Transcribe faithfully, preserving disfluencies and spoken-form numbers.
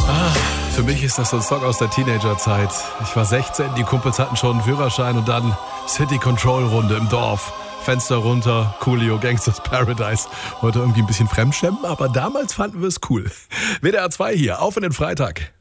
Ah, für mich ist das so ein Song aus der Teenagerzeit. Ich war sechzehn, die Kumpels hatten schon einen Führerschein und dann City Control Runde im Dorf. Fenster runter, Coolio, Gangsters Paradise. Heute irgendwie ein bisschen Fremdschämen, aber damals fanden wir es cool. W D R zwei hier, auf in den Freitag.